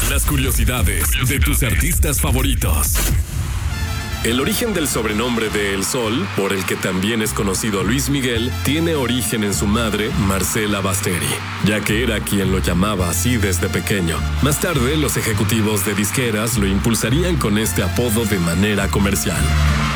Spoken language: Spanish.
Las curiosidades de tus artistas favoritos. El origen del sobrenombre de El Sol, por el que también es conocido Luis Miguel, tiene origen en su madre, Marcela Basteri, ya que era quien lo llamaba así desde pequeño. Más tarde, los ejecutivos de disqueras lo impulsarían con este apodo de manera comercial.